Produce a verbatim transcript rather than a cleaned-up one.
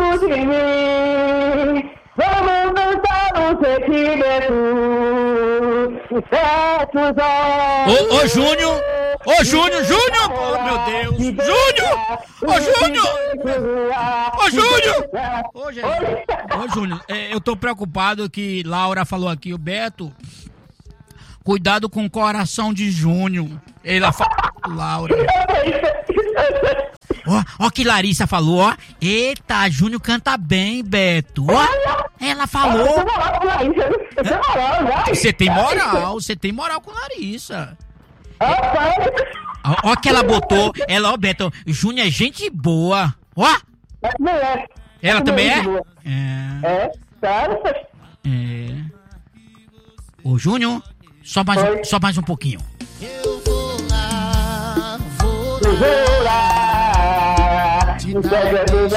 de mim. Vamos dançar um sentimento. Certos olhos. Ô, ô, Júnior! Ô, Júnior, Júnior! Oh, meu Deus! Júnior! Ô, Júnior! Ô, Júnior! Ô, Jesus. Ô, Júnior, é, eu tô preocupado que Laura falou aqui, o Beto. Cuidado com o coração de Júnior. Ela fala. Laura. Ó, ó que Larissa falou, ó. Eita, Júnior canta bem, Beto. Ó, ela falou. Você tem moral, você tem moral com Larissa. Ó, ó que ela botou. Ela, ó, Beto, Júnior é gente boa. Ó. Ela também é? É, sério? É. Ô, Júnior, só mais, um, só mais um pouquinho. Eu vou lá, vou Vou lá, te dar